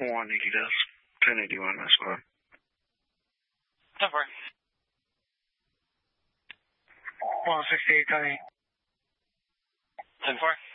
180 does. 1081, my squad. 10-4. 168, Connie. 10-4.